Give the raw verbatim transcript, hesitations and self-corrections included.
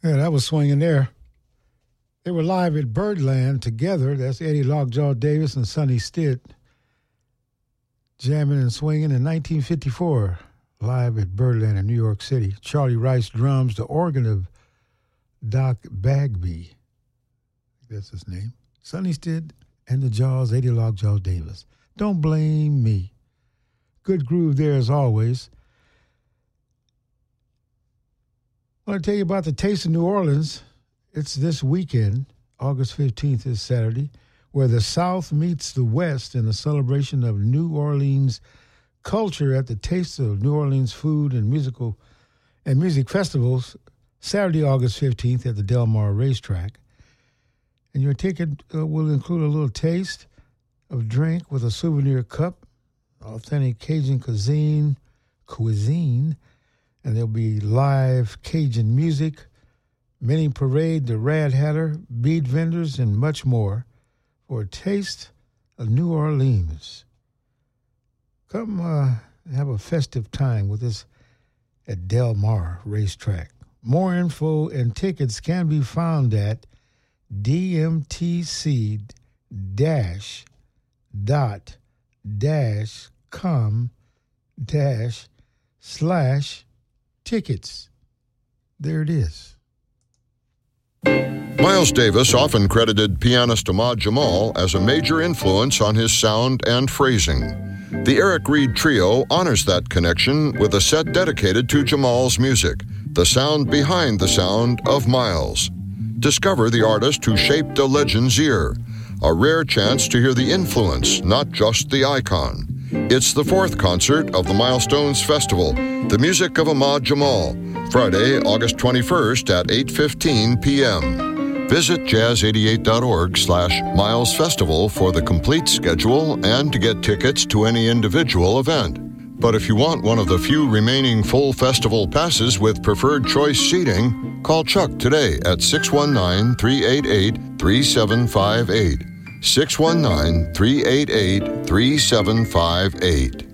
Yeah, that was swinging there. They were live at Birdland together. That's Eddie Lockjaw Davis and Sonny Stitt jamming and swinging in nineteen fifty-four, live at Birdland in New York City. Charlie Rice drums, the organ of Doc Bagby. That's his name. Sonny Stitt and the Jaws, Eddie Lockjaw Davis. Don't blame me. Good groove there as always. I want to tell you about the Taste of New Orleans. It's this weekend, August fifteenth is Saturday, where the South meets the West in a celebration of New Orleans culture at the Taste of New Orleans Food and Musical and Music Festivals, Saturday, August fifteenth at the Del Mar Racetrack. And your ticket uh, will include a little taste of drink with a souvenir cup, authentic Cajun cuisine, cuisine, and there'll be live Cajun music, mini parade, the Rad Hatter, bead vendors, and much more for a taste of New Orleans. Come uh, have a festive time with us at Del Mar Racetrack. More info and tickets can be found at dmtc dash dot dash com dash slash tickets. There it is. Miles Davis often credited pianist Ahmad Jamal as a major influence on his sound and phrasing. The Eric Reed Trio honors that connection with a set dedicated to Jamal's music, the sound behind the sound of Miles. Discover the artist who shaped a legend's ear, a rare chance to hear the influence, not just the icon. It's the fourth concert of the Milestones Festival, The Music of Ahmad Jamal, Friday, August twenty-first at eight fifteen p.m. Visit jazz eighty-eight dot org slash Miles Festival for the complete schedule and to get tickets to any individual event. But if you want one of the few remaining full festival passes with preferred choice seating, call Chuck today at six one nine, three eight eight, three seven five eight. six one nine, three eight eight, three seven five eight.